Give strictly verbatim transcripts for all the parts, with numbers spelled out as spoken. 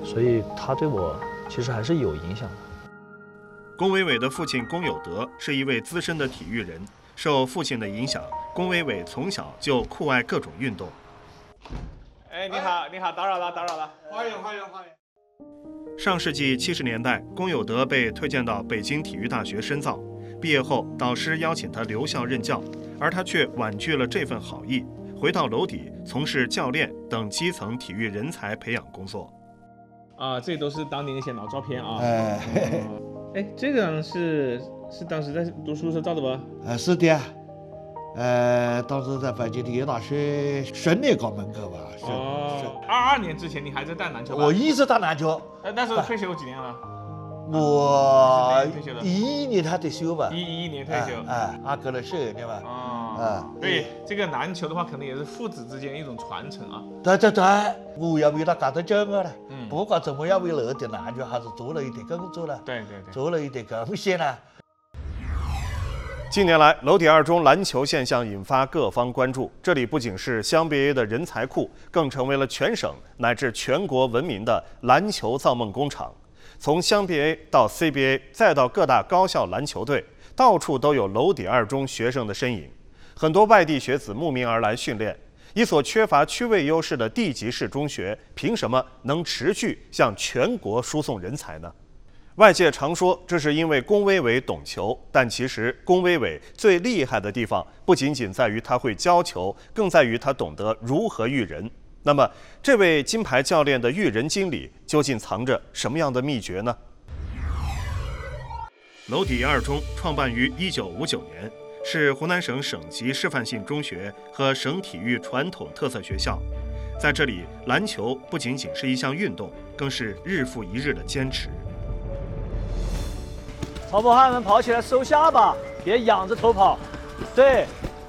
所以他对我其实还是有影响的。 龚伟伟的父亲龚有德是一位资深的体育人，受父亲的影响，龚伟伟从小就酷爱各种运动。 哎，你好，你好，打扰了，打扰了， 欢迎欢迎欢迎。 上世纪七十年代，龚有德被推荐到北京体育大学深造，毕业后导师邀请他留校任教，而他却婉拒了这份好意，回到楼底从事教练等基层体育人才培养工作。 啊，这都是当年那些老照片啊。 哎， 哎，这个是是当时在读书时候照的吧？ 呃，是的，呃，当时在北京体育大学顺利搞门口吧。 哦，二二年之前你还在打篮球吧？ 我一直打篮球。 呃，那时候退休几年了？ 我退休的一一年他退休吧。 一一一年退休。 哎，阿哥的十二年吧。 哦。 啊， 对，这个篮球的话，可能也是父子之间一种传承啊。 对对对，我要为他感到骄傲了。 嗯。 不管怎么样，为了点篮球还是做了一点工作了。 对对对。 做了一点贡献了。 近年来，楼底二中篮球现象引发各方关注。这里不仅是湘 B A 的人才库，更成为了全省乃至全国闻名的篮球造梦工厂。从湘 B A 到 C B A， 再到各大高校篮球队，到处都有楼底二中学生的身影。很多外地学子慕名而来训练。一所缺乏区位优势的地级市中学，凭什么能持续向全国输送人才呢？外界常说这是因为龚伟伟懂球，但其实龚伟伟最厉害的地方不仅仅在于他会教球，更在于他懂得如何育人。那么，这位金牌教练的育人经理究竟藏着什么样的秘诀呢？楼底二中创办于一九五九年，是湖南省省级示范性中学和省体育传统特色学校。在这里，篮球不仅仅是一项运动，更是日复一日的坚持。 跑步汉们跑起来收下巴，别仰着头跑。对，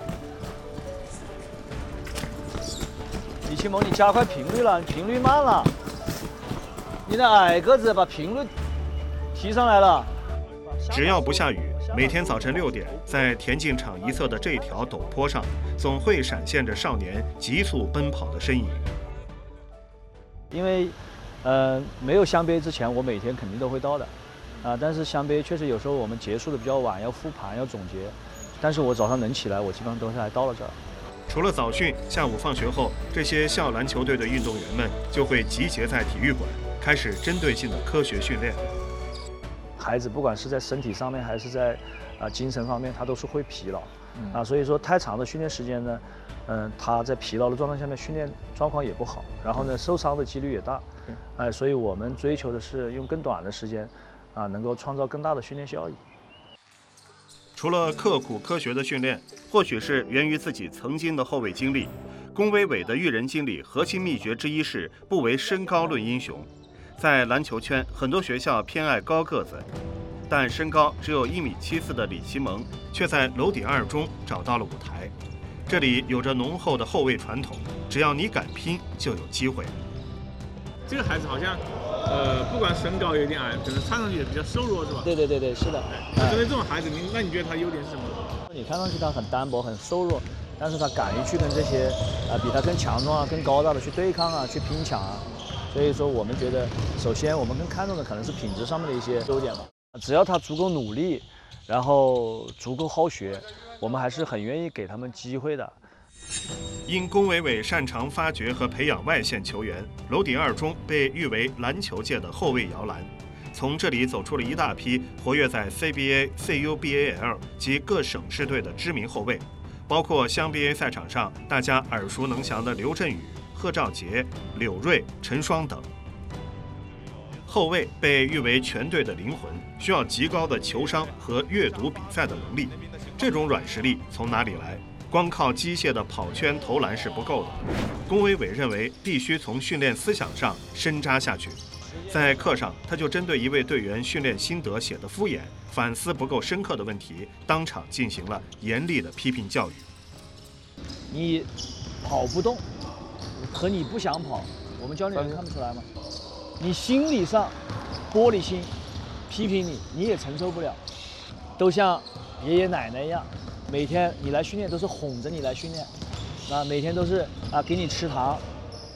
李奇蒙，你加快频率了，你频率慢了。你的矮个子把频率提上来了。 只要不下雨，每天早晨六点，在田径场一侧的这条陡坡上，总会闪现着少年急速奔跑的身影。 因为，呃，没有湘 B A之前，我每天肯定都会到的。啊，但是湘 B A确实有时候我们结束的比较晚，要复盘要总结，但是我早上能起来，我基本上都是还到了这儿。 除了早训，下午放学后，这些校篮球队的运动员们就会集结在体育馆，开始针对性的科学训练。 孩子不管是在身体上面还是在啊精神方面，他都是会疲劳，啊，所以说太长的训练时间呢，嗯，他在疲劳的状态下面训练状况也不好，然后呢受伤的几率也大，哎，所以我们追求的是用更短的时间。啊，能够创造更大的训练效益。 除了刻苦科学的训练，或许是源于自己曾经的后卫经历。龚伟伟的育人经历核心秘诀之一是不为身高论英雄。在篮球圈，很多学校偏爱高个子，但身高只有一米七四的李奇蒙，却在楼底二中找到了舞台。这里有着浓厚的后卫传统，只要你敢拼，就有机会。 这个孩子好像。呃，不管身高有点矮，可能看上去也比较瘦弱，是吧？ 对对对对，是的。 针对这种孩子，你那你觉得他优点是什么？ 你看上去他很单薄、很瘦弱，但是他敢于去跟这些啊、呃、比他更强壮啊、更高大的去对抗啊、去拼抢啊。所以说，我们觉得，首先我们更看重的可能是品质上面的一些优点吧。只要他足够努力，然后足够好学，我们还是很愿意给他们机会的。 因龚伟伟擅长发掘和培养外线球员，楼底二中被誉为篮球界的后卫摇篮。从这里走出了一大批活跃在 C B A、C U B A L 及各省市队的知名后卫，包括湘 B A 赛场上大家耳熟能详的刘振宇、贺兆杰、柳睿、陈双等。后卫被誉为全队的灵魂，需要极高的球商和阅读比赛的能力。这种软实力从哪里来？光靠机械的跑圈投篮是不够的。龚伟伟认为必须从训练思想上深扎下去。在课上，他就针对一位队员训练心得写得敷衍、反思不够深刻的问题，当场进行了严厉的批评教育。 你跑不动和你不想跑，我们教练员看不出来吗？你心理上玻璃心，批评你，你也承受不了，都像爷爷奶奶一样。每天你来训练都是哄着你来训练，啊，每天都是啊给你吃糖，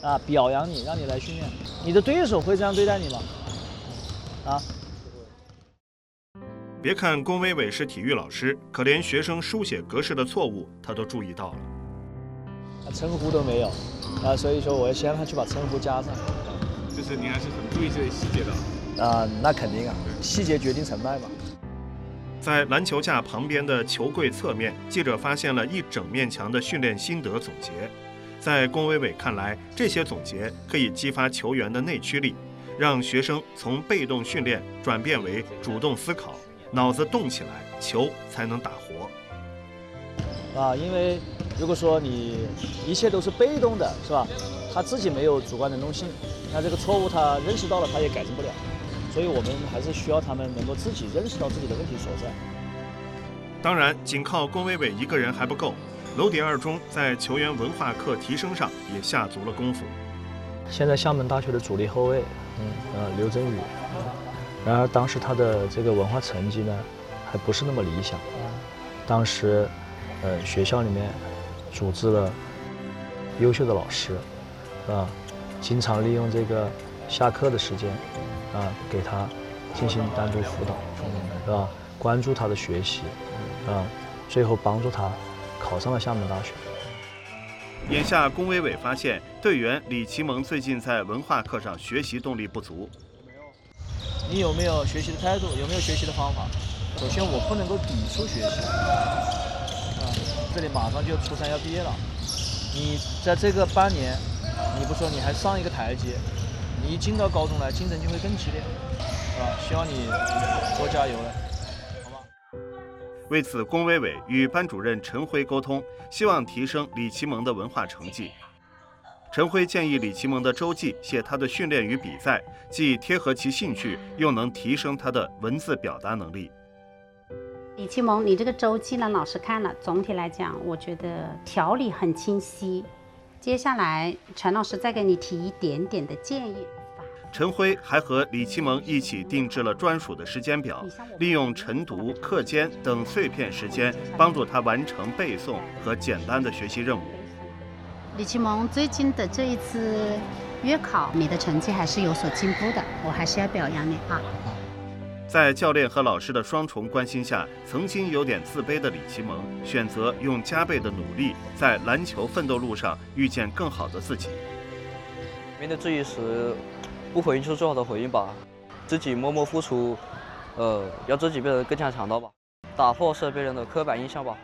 啊，表扬你，让你来训练。你的对手会这样对待你吗？啊？ 别看龚伟伟是体育老师，可连学生书写格式的错误他都注意到了。 称呼都没有，啊，所以说我要先让他去把称呼加上。 就是你还是很注意这些细节的。 啊，那肯定啊，细节决定成败嘛。 在篮球架旁边的球柜侧面，记者发现了一整面墙的训练心得总结。在龚伟伟看来，这些总结可以激发球员的内驱力，让学生从被动训练转变为主动思考，脑子动起来，球才能打活。 啊，因为如果说你一切都是被动的，是吧？他自己没有主观能动性，那这个错误他认识到了，他也改正不了。所以我们还是需要他们能够自己认识到自己的问题所在。 当然，仅靠龚伟伟一个人还不够，娄底二中在球员文化课提升上也下足了功夫。 现在厦门大学的主力后卫，嗯呃刘振宇，然而当时他的这个文化成绩呢，还不是那么理想。当时，呃学校里面组织了优秀的老师，啊，经常利用这个下课的时间。啊，给他进行单独辅导，是吧？关注他的学习，啊，最后帮助他考上了厦门大学。 眼下，龚伟伟发现队员李奇蒙最近在文化课上学习动力不足。 你有没有学习的态度？有没有学习的方法？首先，我不能够抵触学习。啊，这里马上就初三要毕业了，你在这个半年，你不说你还上一个台阶。你一进到高中来，竞争就会更激烈，啊！希望你多加油了，好吧？ 为此，龚伟伟与班主任陈辉沟通，希望提升李奇蒙的文化成绩。陈辉建议李奇蒙的周记写他的训练与比赛，既贴合其兴趣，又能提升他的文字表达能力。 李奇蒙，你这个周记呢，老师看了，总体来讲，我觉得条理很清晰。接下来，陈老师再给你提一点点的建议。 陈辉还和李奇蒙一起定制了专属的时间表，利用晨读、课间等碎片时间，帮助他完成背诵和简单的学习任务。 李奇蒙，最近的这一次月考，你的成绩还是有所进步的，我还是要表扬你啊。 在教练和老师的双重关心下，曾经有点自卑的李奇蒙选择用加倍的努力，在篮球奋斗路上遇见更好的自己。 面对质疑时，不回应就是最好的回应吧，自己默默付出，呃，要自己变得更加强大吧，打破身边人的刻板印象吧。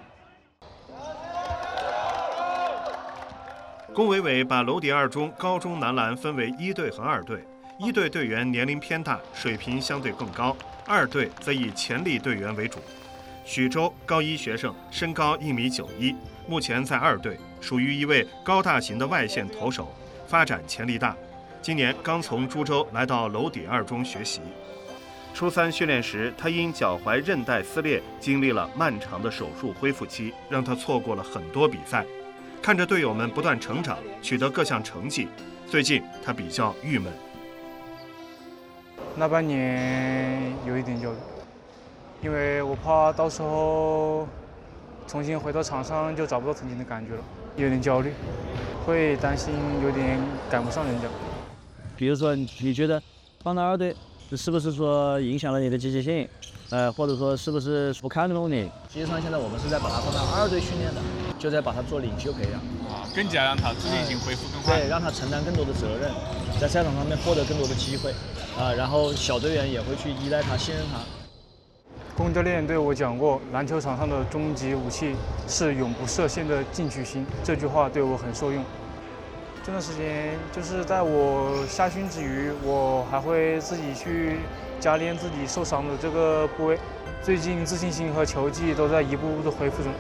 龚伟伟把娄底二中高中男篮分为一队和二队，一队队员年龄偏大，水平相对更高。二队则以潜力队员为主。许州高一学生，身高一米九一，目前在二队，属于一位高大型的外线投手，发展潜力大。今年刚从株洲来到娄底二中学习。初三训练时，他因脚踝韧带撕裂，经历了漫长的手术恢复期，让他错过了很多比赛。看着队友们不断成长，取得各项成绩，最近他比较郁闷。 那半年有一点焦虑，因为我怕到时候重新回到场上就找不到曾经的感觉了，有点焦虑，会担心有点赶不上人家。 比如说，你觉得放到二队，是不是说影响了你的积极性？呃，或者说是不是不看重你？ 实际上，现在我们是在把他放到二队训练的，就在把他做领袖培养啊，更加让他自信心恢复更快。 对，让他承担更多的责任，在赛场上面获得更多的机会啊，然后小队员也会去依赖他、信任他。 龚教练对我讲过，篮球场上的终极武器是永不设限的进取心，这句话对我很受用。这段时间就是在我夏训之余，我还会自己去加练自己受伤的这个部位。最近自信心和球技都在一步步的恢复中。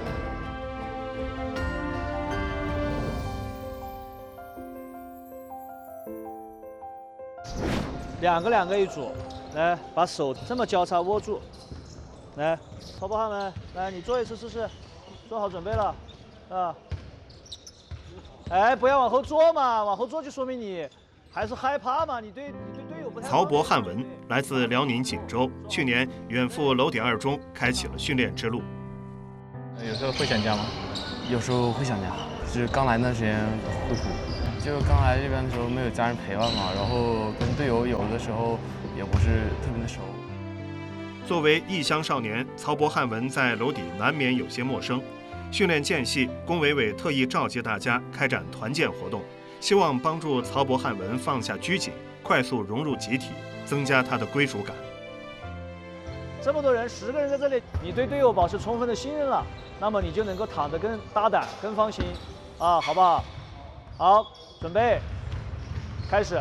两个两个一组，来把手这么交叉握住，来，跑跑他们，来你做一次试试，做好准备了，啊。哎，不要往后坐嘛，往后坐就说明你还是害怕嘛，你对你对队友不太。 曹博汉文来自辽宁锦州，去年远赴娄底二中，开启了训练之路。 有时候会想家吗？有时候会想家，就是刚来那时间会哭。 就刚来这边的时候没有家人陪伴嘛，然后跟队友有的时候也不是特别的熟。 作为异乡少年，曹博汉文在娄底难免有些陌生。训练间隙，龚伟伟特意召集大家开展团建活动，希望帮助曹博汉文放下拘谨，快速融入集体，增加他的归属感。 这么多人，十个人在这里，你对队友保持充分的信任了，那么你就能够躺得更大胆、更放心，啊，好不好？好，准备，开始。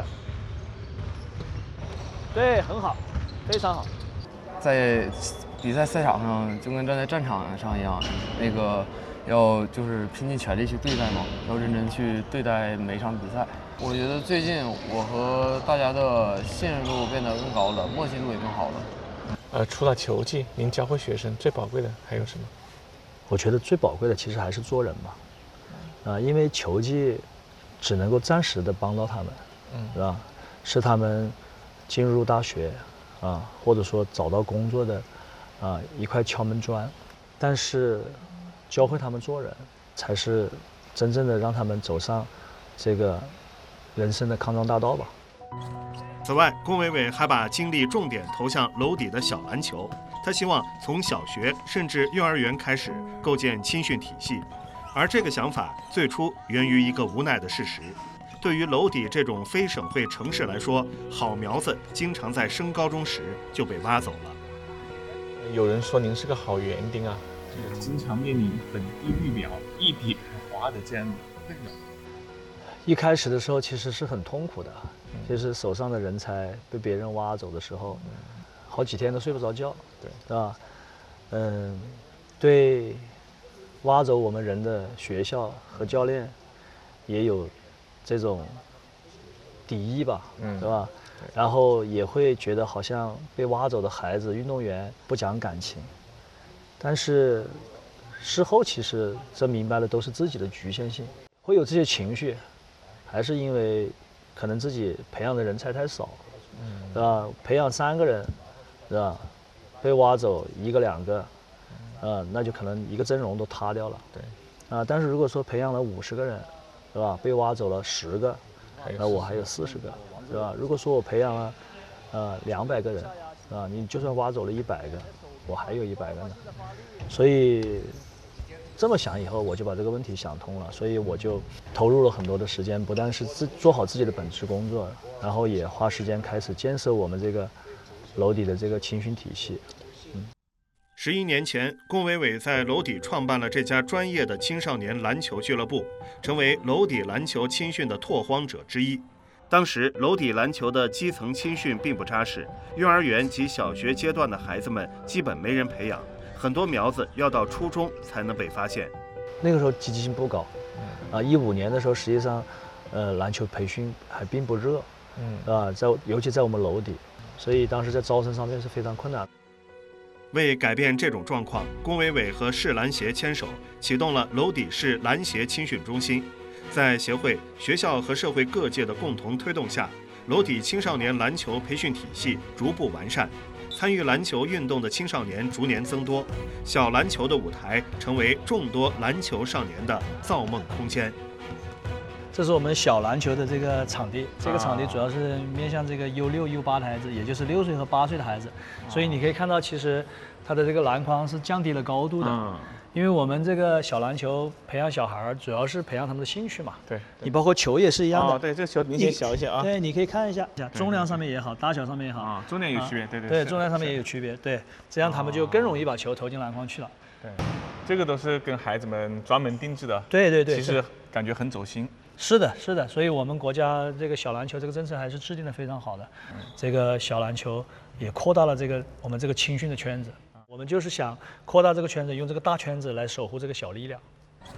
对，很好，非常好。 在比赛赛场上就跟站在战场上一样，那个要就是拼尽全力去对待嘛，要认真去对待每一场比赛。我觉得最近我和大家的信任度变得更高了，默契度也更好了。 呃，除了球技，您教会学生最宝贵的还有什么？ 我觉得最宝贵的其实还是做人嘛，啊，因为球技只能够暂时的帮到他们，嗯，是吧？是他们进入大学啊，或者说找到工作的啊一块敲门砖，但是教会他们做人，才是真正的让他们走上这个人生的康庄大道吧。 此外，龚伟伟还把精力重点投向娄底的小篮球。他希望从小学甚至幼儿园开始构建青训体系，而这个想法最初源于一个无奈的事实：对于娄底这种非省会城市来说，好苗子经常在升高中时就被挖走了。 有人说您是个好园丁啊，这个经常面临本地育苗一笔不花的这样的困扰。 一开始的时候其实是很痛苦的，其实手上的人才被别人挖走的时候，好几天都睡不着觉， 对， 是吧？嗯，对，挖走我们人的学校和教练也有这种敌意吧，嗯，是吧？然后也会觉得好像被挖走的孩子、运动员不讲感情，但是事后其实真明白了都是自己的局限性，会有这些情绪，还是因为可能自己培养的人才太少，嗯，是吧？培养三个人，是吧？被挖走一个两个，呃，那就可能一个阵容都塌掉了。 对， 啊、呃，但是如果说培养了五十个人，是吧？被挖走了十个，那我还有四十个，是吧？如果说我培养了，呃，两百个人，啊，你就算挖走了一百个，我还有一百个呢。所以这么想以后，我就把这个问题想通了，所以我就投入了很多的时间，不但是自做好自己的本职工作，然后也花时间开始建设我们这个娄底的这个青训体系。 十一年前，龚伟伟在娄底创办了这家专业的青少年篮球俱乐部，成为娄底篮球青训的拓荒者之一。当时，娄底篮球的基层青训并不扎实，幼儿园及小学阶段的孩子们基本没人培养，很多苗子要到初中才能被发现。 那个时候积极性不高，啊，一五年的时候，实际上，呃，篮球培训还并不热，嗯，啊，在尤其在我们娄底，所以当时在招生上面是非常困难。 为改变这种状况，龚伟伟和市篮协牵手，启动了娄底市篮协青训中心。在协会、学校和社会各界的共同推动下，娄底青少年篮球培训体系逐步完善，参与篮球运动的青少年逐年增多，小篮球的舞台成为众多篮球少年的造梦空间。 这是我们小篮球的这个场地，这个场地主要是面向这个 U 六、U 八的孩子，也就是六岁和八岁的孩子，所以你可以看到，其实它的这个篮筐是降低了高度的，因为我们这个小篮球培养小孩，主要是培养他们的兴趣嘛。 对， 你包括球也是一样的。 哦，对，这个球明显小一些啊。 对，你可以看一下，重量上面也好，大小上面也好。 啊，重量有区别，对对。 对，重量上面也有区别，对，这样他们就更容易把球投进篮筐去了。 对，这个都是跟孩子们专门定制的。 对对对。 其实感觉很走心。 是的，是的，所以我们国家这个小篮球这个政策还是制定的非常好的，嗯、这个小篮球也扩大了这个我们这个青训的圈子，我们就是想扩大这个圈子，用这个大圈子来守护这个小力量。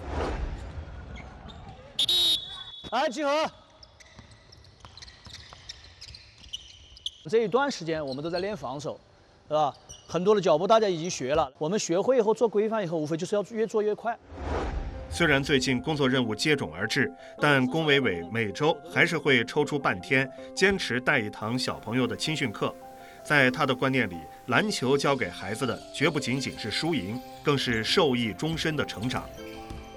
来集合。这一段时间我们都在练防守，是吧？很多的脚步大家已经学了，我们学会以后做规范以后，无非就是要越做越快。 虽然最近工作任务接踵而至，但龚伟伟每周还是会抽出半天，坚持带一堂小朋友的青训课。在他的观念里，篮球教给孩子的绝不仅仅是输赢，更是受益终身的成长。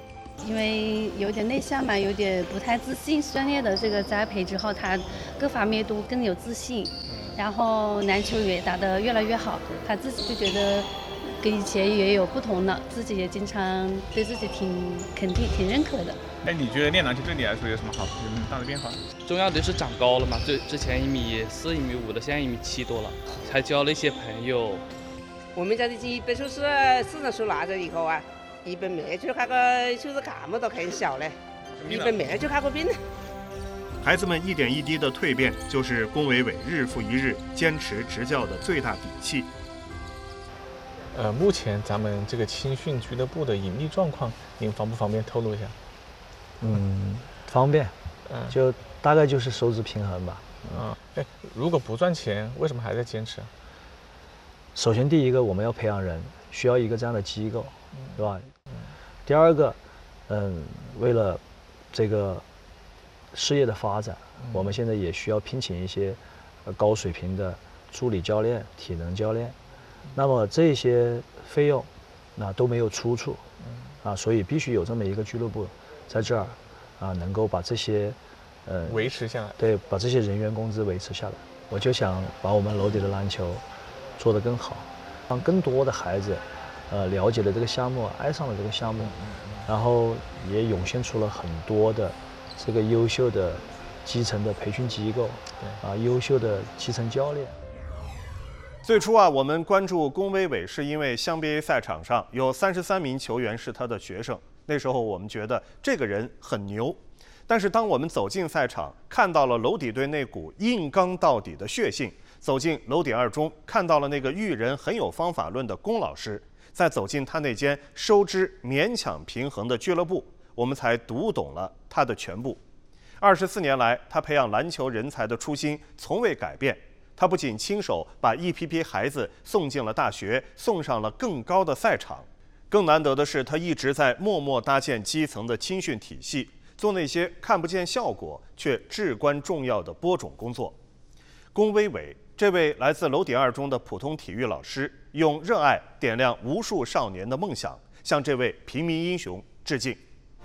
因为有点内向嘛，有点不太自信。专业的这个栽培之后，他各方面都更有自信，然后篮球也打得越来越好，他自己就觉得跟以前也有不同了，自己也经常对自己挺肯定、挺认可的。 哎，你觉得练篮球对你来说有什么好、有什么大的变化？ 重要的就是长高了嘛，之之前一米四、一米五的，现在一米七多了，还交了一些朋友。 我们家的一本书是市场书拿着以后啊，一本没去看个就是看不到很小嘞，一本没去看过病。 孩子们一点一滴的蜕变，就是龚伟伟日复一日坚持执教的最大底气。 呃，目前咱们这个青训俱乐部的盈利状况，您方不方便透露一下？ 嗯，方便，嗯，就大概就是收支平衡吧。 嗯，哎，如果不赚钱，为什么还在坚持？ 首先，第一个我们要培养人，需要一个这样的机构，对吧？嗯。第二个，嗯，为了这个事业的发展，嗯、我们现在也需要聘请一些高水平的助理教练、体能教练。那么这些费用，那都没有出处，啊，所以必须有这么一个俱乐部。在这儿，啊，能够把这些，呃， 维持下来， 对，把这些人员工资维持下来。我就想把我们楼底的篮球做得更好，让更多的孩子，呃，了解了这个项目，爱上了这个项目，然后也涌现出了很多的这个优秀的基层的培训机构，啊，优秀的基层教练。 最初啊，我们关注龚伟伟是因为湘 B A 赛场上有三十三名球员是他的学生。那时候我们觉得这个人很牛，但是当我们走进赛场，看到了娄底队那股硬刚到底的血性，走进娄底二中，看到了那个育人很有方法论的龚老师，再走进他那间收支勉强平衡的俱乐部，我们才读懂了他的全部。二十四年来，他培养篮球人才的初心从未改变。他不仅亲手把一批批孩子送进了大学，送上了更高的赛场。更难得的是，他一直在默默搭建基层的青训体系，做那些看不见效果却至关重要的播种工作。龚伟伟，这位来自娄底二中的普通体育老师，用热爱点亮无数少年的梦想，向这位平民英雄致敬。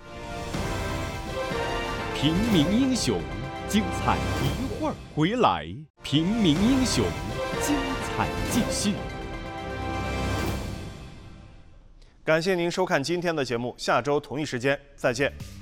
平民英雄，精彩一会儿回来。平民英雄，精彩继续。 感谢您收看今天的节目，下周同一时间再见。